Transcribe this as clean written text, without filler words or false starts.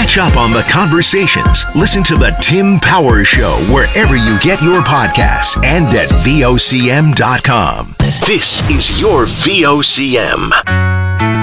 catch up on the conversations, listen to the Tim Power Show wherever you get your podcasts and at VOCM.com. This is your VOCM.